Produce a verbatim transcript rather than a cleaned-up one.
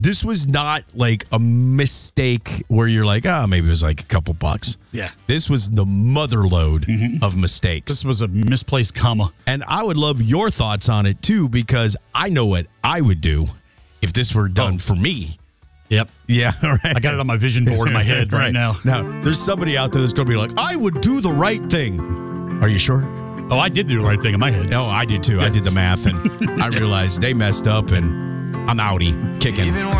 This was not like a mistake where you're like, oh, maybe it was like a couple bucks. Yeah. This was the mother load mm-hmm. of mistakes. This was a misplaced comma. And I would love your thoughts on it, too, because I know what I would do if this were done oh. for me. Yep. Yeah, right. I got it on my vision board in my head right, right now. Now, there's somebody out there that's going to be like, I would do the right thing. Are you sure? Oh, I did do the right thing in my head. Oh, I did, too. Yeah. I did the math, and I realized they messed up, and I'm outie, kicking.